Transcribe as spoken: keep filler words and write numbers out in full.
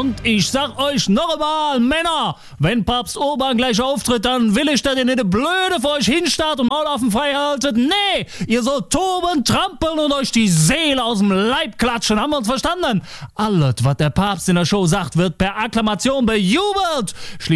Und ich sag euch noch einmal, Männer, wenn Papst Urban gleich auftritt, dann will ich, dass ihr nicht eine Blöde vor euch hinstarrt und Maul offen frei haltet. Nee, ihr sollt toben, trampeln und euch die Seele aus dem Leib klatschen. Haben wir uns verstanden? Alles, was der Papst in der Show sagt, wird per Akklamation bejubelt.